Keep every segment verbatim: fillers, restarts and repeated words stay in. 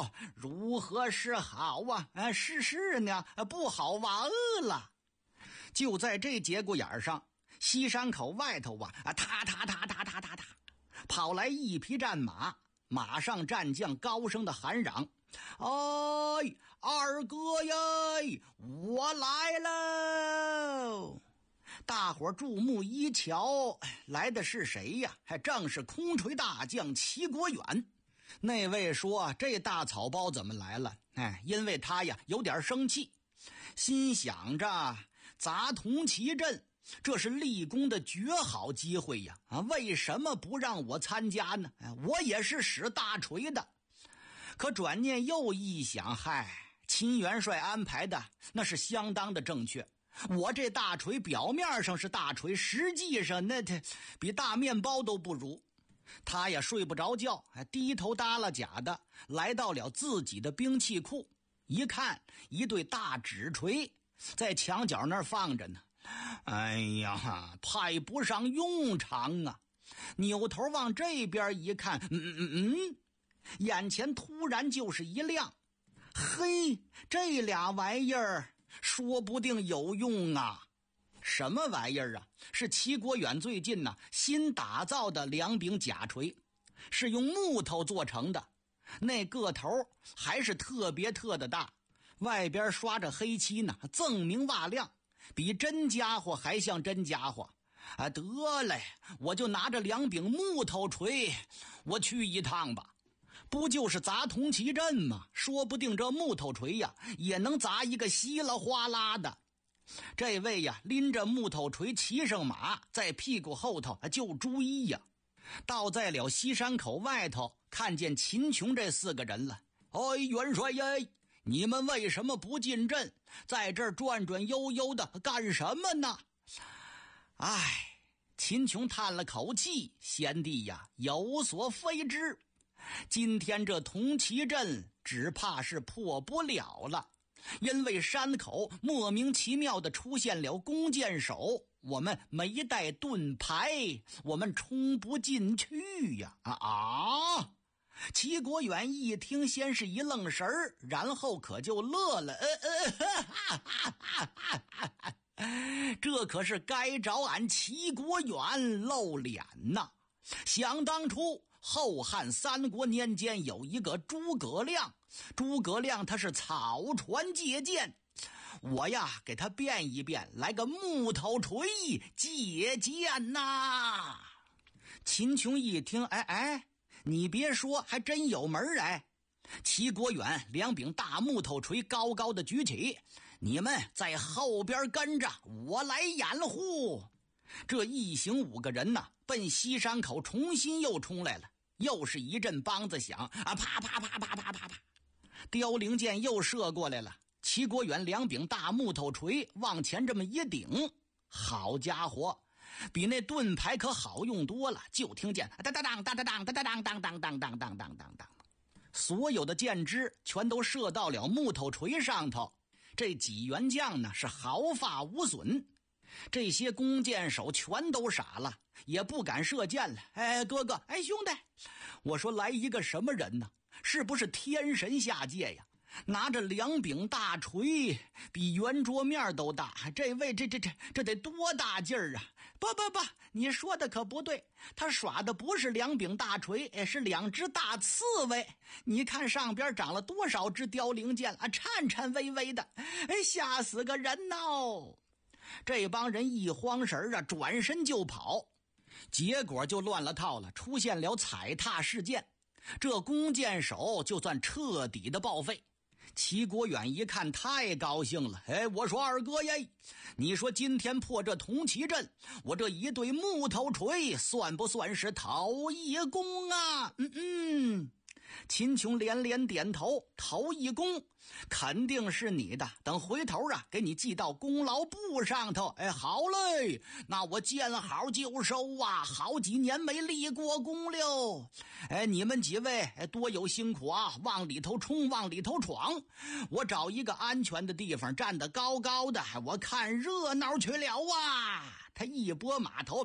道如何是好啊？啊，是是呢，不好完了。就在这节骨眼上，西山口外头啊，啊，踏踏踏踏踏踏踏，跑来一匹战马，马上战将高声的喊嚷：“哎，二哥呀，我来喽！”大伙注目一瞧，来的是谁呀？还正是空锤大将齐国远。那位说：“这大草包怎么来了？”哎，因为他呀有点生气，心想着砸铜旗阵，这是立功的绝好机会呀！啊，为什么不让我参加呢？我也是使大锤的。可转念又一想，嗨，秦元帅安排的那是相当的正确。我这大锤表面上是大锤，实际上那比大面包都不如。他也睡不着觉，低头耷拉甲的来到了自己的兵器库，一看一对大指锤在墙角那儿放着呢。哎呀，派不上用场啊！扭头往这边一看，嗯嗯嗯，眼前突然就是一亮，嘿，这俩玩意儿说不定有用啊！什么玩意儿啊？是齐国远最近呢、啊、新打造的两柄甲锤，是用木头做成的，那个头还是特别特的大，外边刷着黑漆呢，锃明瓦亮，比真家伙还像真家伙啊！得嘞，我就拿着两柄木头锤，我去一趟吧。不就是砸铜旗阵吗？说不定这木头锤呀也能砸一个稀了哗啦的。这位呀拎着木头锤骑上马，在屁股后头就追呀。到在了西山口外头，看见秦琼这四个人了。哎，元帅呀，你们为什么不进阵，在这儿转转悠悠的干什么呢？哎，秦琼叹了口气，贤弟呀，有所非知，今天这铜旗阵只怕是破不了了，因为山口莫名其妙的出现了弓箭手，我们没带盾牌，我们冲不进去呀！啊啊！齐国远一听，先是一愣神儿，然后可就乐了。呃呃哈哈哈哈哈哈，这可是该找俺齐国远露脸呐！想当初后汉三国年间有一个诸葛亮，诸葛亮他是草船借箭，我呀给他变一变，来个木头锤借箭呐！秦琼一听，哎哎，你别说，还真有门来。齐国远两柄大木头锤高高的举起，你们在后边跟着我来掩护。这一行五个人呢，奔西山口重新又冲来了，又是一阵梆子响啊，啪啪啪啪啪啪啪，凋零箭又射过来了。齐国远两柄大木头锤往前这么一顶，好家伙，比那盾牌可好用多了。就听见当当当当当当当当当当当当当当当当，所有的箭支全都射到了木头锤上头。这几员将呢是毫发无损，这些弓箭手全都傻了，也不敢射箭了。哎，哥哥，哎，兄弟，我说来一个什么人呢？是不是天神下界呀？拿着两柄大锤，比圆桌面都大，这位这这这这得多大劲儿啊！不不不，你说的可不对，他耍的不是两柄大锤，是两只大刺猬。你看上边长了多少只凋零箭啊，颤颤巍巍的，哎，吓死个人喏！这帮人一慌神啊，转身就跑，结果就乱了套了，出现了踩踏事件。这弓箭手就算彻底的报废。齐国远一看太高兴了，哎，我说二哥呀，你说今天破这铜旗阵，我这一对木头锤算不算是头一功啊？嗯嗯，秦琼连连点头，头一功肯定是你的，等回头啊给你记到功劳簿上头。哎，好嘞，那我见好就收啊，好几年没立过功了。哎，你们几位多有辛苦啊，往里头冲，往里头闯，我找一个安全的地方站得高高的，我看热闹去了啊！他一拨马头，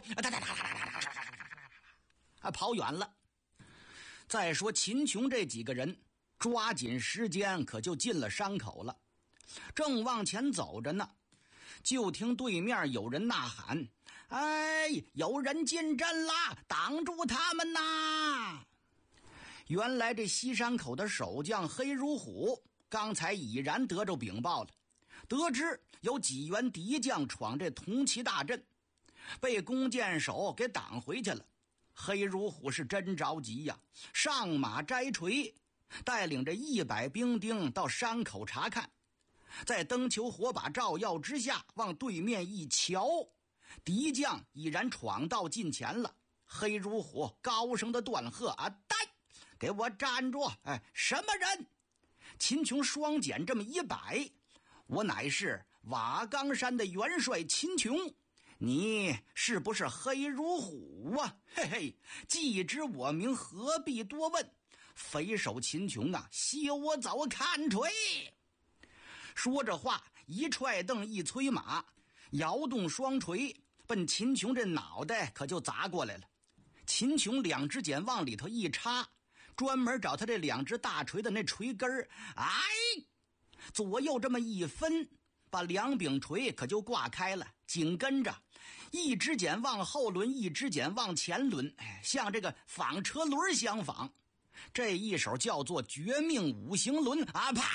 啊，跑远了。再说秦琼这几个人抓紧时间可就进了山口了。正往前走着呢，就听对面有人呐喊：哎，有人进阵啦，挡住他们呐！原来这西山口的守将黑如虎刚才已然得着禀报了，得知有几员敌将闯这铜旗大阵，被弓箭手给挡回去了。黑如虎是真着急呀，上马摘锤，带领着一百兵丁到山口查看。在灯球火把照耀之下，往对面一瞧，敌将已然闯到近前了。黑如虎高声的断喝：啊，呆，给我站住！哎，什么人？秦琼双锏这么一摆：我乃是瓦岗山的元帅秦琼，你是不是黑如虎啊？嘿嘿，既知我名，何必多问？匪首秦琼啊，休走看锤！说着话，一踹蹬，一催马，摇动双锤，奔秦琼这脑袋可就砸过来了。秦琼两只锏往里头一插，专门找他这两只大锤的那锤根儿，哎，左右这么一分，把两柄锤可就挂开了。紧跟着，一只锏往后抡，一只锏往前抡，哎，像这个纺车轮相仿。这一手叫做绝命五行轮啊！啪，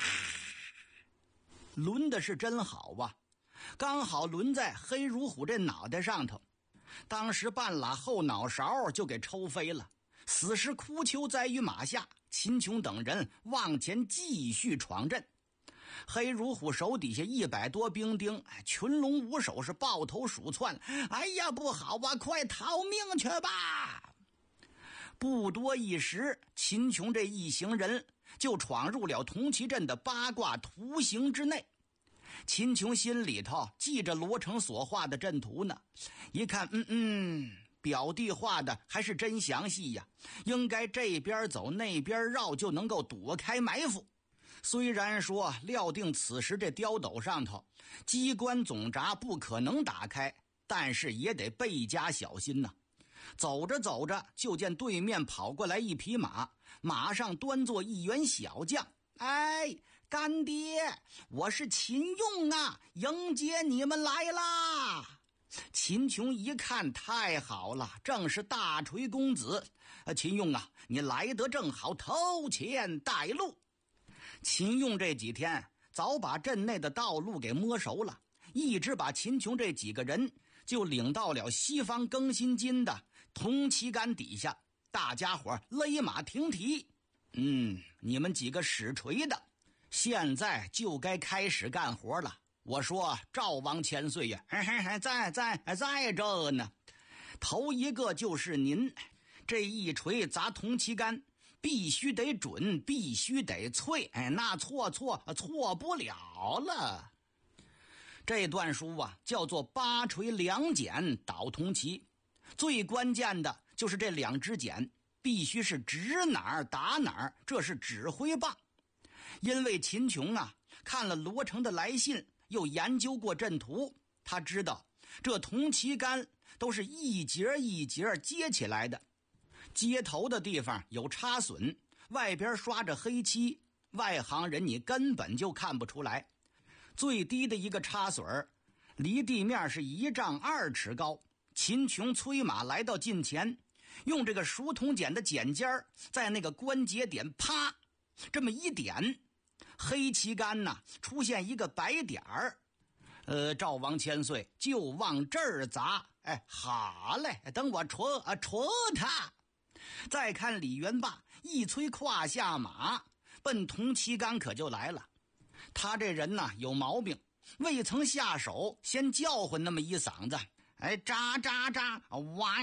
抡的是真好啊，刚好抡在黑如虎这脑袋上头，当时半拉后脑勺就给抽飞了，死尸哭丘栽于马下。秦琼等人往前继续闯阵，黑如虎手底下一百多兵丁，群龙无首，是抱头鼠窜。哎呀，不好啊，快逃命去吧！不多一时，秦琼这一行人就闯入了铜旗阵的八卦图形之内。秦琼心里头记着罗成所画的阵图呢，一看，嗯嗯，表弟画的还是真详细呀，应该这边走那边绕就能够躲开埋伏。虽然说料定此时这碉斗上头机关总闸不可能打开，但是也得倍加小心呐。走着走着，就见对面跑过来一匹马，马上端坐一员小将。哎，干爹，我是秦用啊，迎接你们来啦！秦琼一看，太好了，正是大锤公子。秦用啊，你来得正好，头前带路。秦用这几天早把镇内的道路给摸熟了，一直把秦琼这几个人就领到了西方更新津的铜旗杆底下，大家伙勒马停蹄。嗯，你们几个使锤的，现在就该开始干活了。我说赵王千岁呀，嘿嘿嘿，在在在这呢。头一个就是您，这一锤砸铜旗杆，必须得准，必须得脆，哎，那错错错不了了。这段书啊，叫做八锤两锏倒铜旗，最关键的就是这两支锏必须是指哪儿打哪儿，这是指挥棒。因为秦琼啊，看了罗成的来信，又研究过阵图，他知道这铜旗杆都是一节一节接起来的，接头的地方有插榫，外边刷着黑漆，外行人你根本就看不出来。最低的一个插榫儿离地面是一丈二尺高。秦琼催马来到近前，用这个熟铜锏的锏尖儿在那个关节点啪这么一点，黑旗杆呐出现一个白点儿。呃，赵王千岁就往这儿砸。哎，好嘞，等我戳啊戳他。再看李元霸一催胯下马，奔铜旗杆可就来了。他这人呐有毛病，未曾下手，先叫唤那么一嗓子，哎，喳喳喳，哇，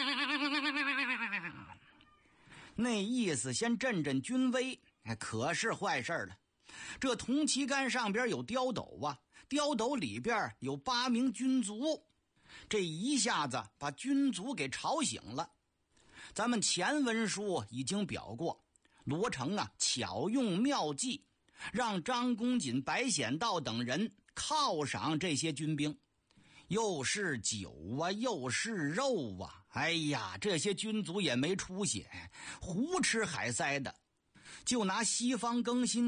那意思先镇镇军威。哎，可是坏事了，这铜旗杆上边有碉斗啊，碉斗里边有八名军卒，这一下子把军卒给吵醒了。咱们前文书已经表过，罗成啊巧用妙计，让张公瑾、白显道等人犒赏这些军兵，又是酒啊，又是肉啊，哎呀，这些军卒也没出息，胡吃海塞的。 就拿西方更新